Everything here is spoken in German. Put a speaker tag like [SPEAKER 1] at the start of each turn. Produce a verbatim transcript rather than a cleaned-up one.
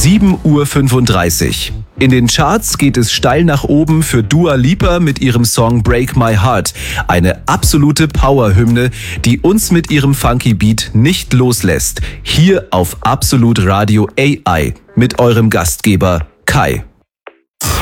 [SPEAKER 1] sieben Uhr fünfunddreißig. In den Charts geht es steil nach oben für Dua Lipa mit ihrem Song Break My Heart. Eine absolute Power-Hymne, die uns mit ihrem funky Beat nicht loslässt. Hier auf Absolut Radio A I mit eurem Gastgeber Kai.